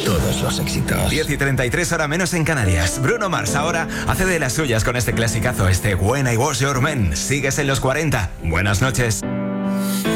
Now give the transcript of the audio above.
todos los éxitos. 10:33, hora menos en Canarias. Bruno Mars ahora hace de las suyas con este clasicazo, este When I Was Your Man. Sigues en los 40. Buenas noches.